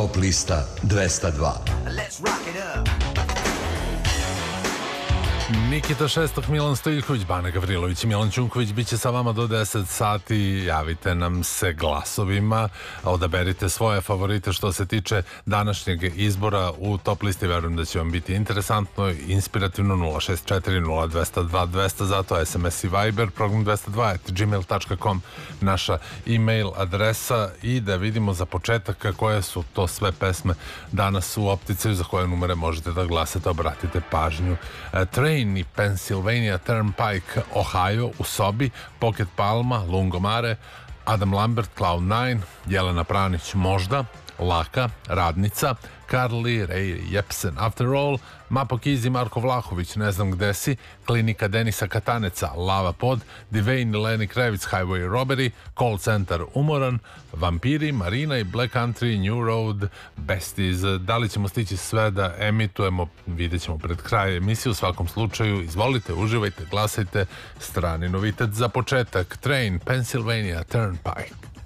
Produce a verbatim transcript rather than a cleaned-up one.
Top lista dvesta dva. Let's rock it up. Nikita Šestok, Milan Stojiljković, Bane Gavrilović i Milan Ćunković bit će sa vama do deset sati. Javite nam se glasovima, odaberite svoje favorite što se tiče današnjeg izbora u top listi. Verujem da će vam biti interesantno, inspirativno. Nula šest četiri nula dvesta dva dvesta, zato S M S i Viber, program dvesta dva at gmail dot com naša e-mail adresa. I da vidimo za početak koje su to sve pesme danas u opticaju, za koje numere možete da glasate. Obratite pažnju. Train i Pennsylvania Turnpike, Ohio u sobi, Pocket Palma, Lungomare, Adam Lambert, Cloud nine, Jelena Pranić, Možda, Laka, Radnica, Carly Rae Jepsen, After All, Mapo Kizi, Marko Vlahović, Ne znam gde si, Klinika Denisa Kataneca, Lava Pod, Divane i Leni Krevic, Highway Robbery, Call Center Umoran, Vampiri, Marina i Black Country, New Road, Besties. Da li ćemo stići sve da emitujemo, vidjet ćemo pred kraj emisije. U svakom slučaju, izvolite, uživajte, glasajte. Strani novitet za početak, Train, Pennsylvania Turnpike.